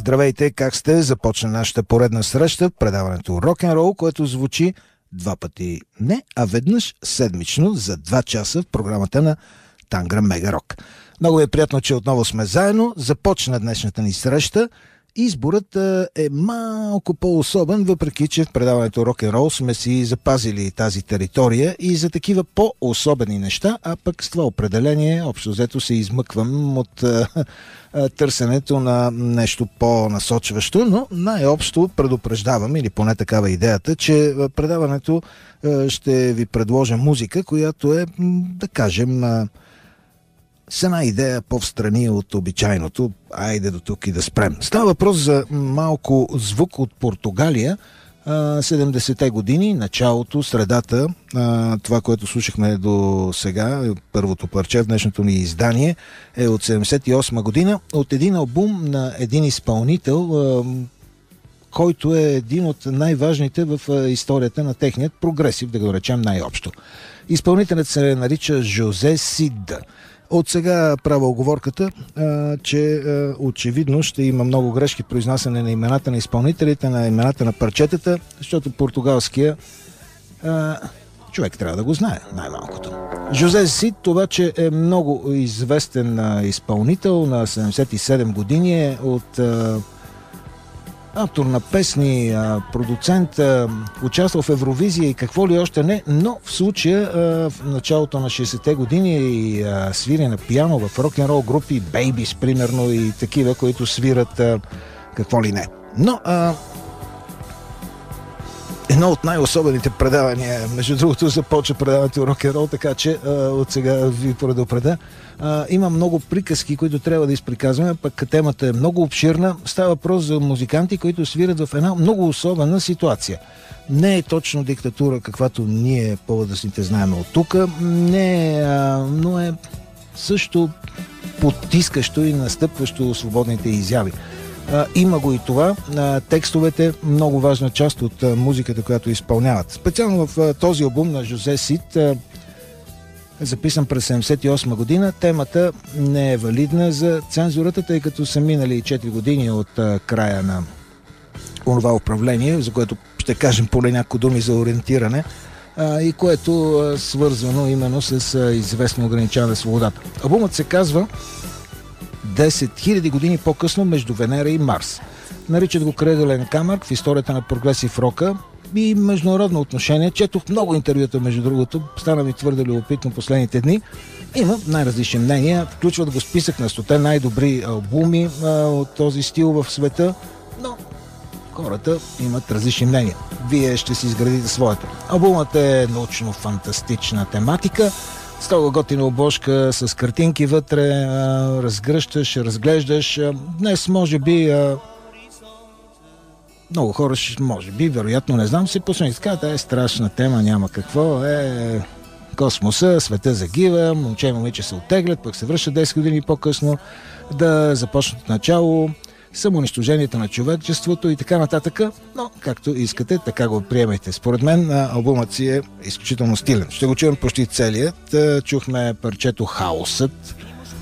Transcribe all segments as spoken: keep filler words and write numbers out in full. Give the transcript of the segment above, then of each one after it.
Здравейте, как сте? Започна нашата поредна среща, предаването Рок-н-рол, което звучи два пъти не, а веднъж седмично за два часа в програмата на Тангра Мега Рок. Много е приятно, че отново сме заедно. Започна днешната ни среща. Изборът е малко по-особен, въпреки че в предаването Рок-н-рол сме си запазили тази територия и за такива по-особени неща, а пък с това определение общо взето се измъквам от а, а, търсенето на нещо по-насочващо, но най-общо предупреждавам, или поне такава идеята, че предаването а, ще ви предложа музика, която е, да кажем, а, с една идея по-встрани от обичайното. Айде до тук и да спрем. Става въпрос за малко звук от Португалия, седемдесетте години, началото, средата, това, което слушахме до сега, първото парче в днешното ни издание е от седемдесет и осма година, от един албум на един изпълнител, който е един от най-важните в историята на техният прогресив, да го речем най-общо. Изпълнителят се нарича Жозе Сид. От сега правя оговорката, а, че а, очевидно ще има много грешки в произнасяне на имената на изпълнителите, на имената на парчетата, защото португалския а, човек трябва да го знае, най-малкото. Жозе Сид обаче е много известен а, изпълнител, на седемдесет и седем години, е от а, автор на песни, а, продуцент, а, участвал в Евровизия и какво ли още не, но в случая а, в началото на шейсетте години и а, свири на пиано в рок-н-рол групи, Babies, примерно, и такива, които свират а, какво ли не. Но а, едно от най-особените предавания, между другото, започва предаването рок-н-рол, така че а, от сега ви предупредя. А, има много приказки, които трябва да изприказваме, пък темата е много обширна. Става въпрос за музиканти, които свират в една много особена ситуация. Не е точно диктатура, каквато ние по-възрастните знаем от тук, не е, а, но е също потискащо и настъпващо свободните изяви. А, има го и това. А, текстовете, много важна част от а, музиката, която изпълняват. Специално в а, този албум на Жозе Сид, а, записан през седемдесет и осма година, темата не е валидна за цензурата, тъй като са минали четири години от а, края на онова управление, за което ще кажем поне няколко думи за ориентиране, а, и което е свързвано именно с а, известно ограничаване на свободата. Албумът се казва десет хиляди години по-късно между Венера и Марс. Наричат го кръгълен камък в историята на прогресив рока и международно отношение. Четох много интервюта, между другото, стана ми твърде любопитно последните дни. Има най-различни мнения, включват го списък на стоте най-добри албуми а, от този стил в света, но хората имат различни мнения. Вие ще си изградите своята. Албумът е научно-фантастична тематика, става готина обложка с картинки вътре, а, разгръщаш, разглеждаш. А, днес може би а, много хора, може би, вероятно, не знам, се почнат така, да е страшна тема, няма какво, е космоса, света загива, момче и момиче се оттеглят, пък се връщат десет години по-късно, да започнат от начало, самоунищожението на човечеството и така нататък, но както искате, така го приемайте. Според мен албумът си е изключително стилен. Ще го чуем почти целият. Чухме парчето Хаосът.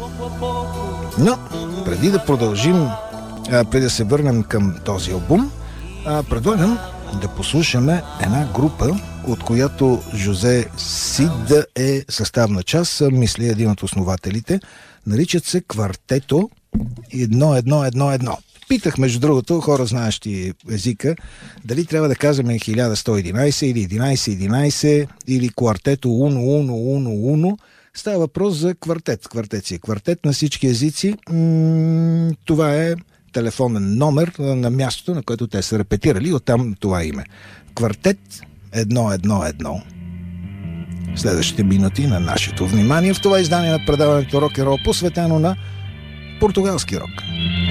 Но преди да продължим, преди да се върнем към този албум, предлагам да послушаме една група, от която Жозе Сид е съставна част, мисля един от основателите. Наричат се Квартето едно едно едно едно. Питах, между другото, хора, знаещи езика, дали трябва да казваме хиляда сто и единайсет или единайсет единайсет или Квартето Уно Уно Уно Уно. Става въпрос за квартет. Квартет си е квартет на всички езици. М- това е телефонен номер на мястото, на което те са репетирали, оттам това име. Квартет едно едно едно. Следващите минути на нашето внимание в това издание на предаването Рок-н-рол, посветено на португалски рок.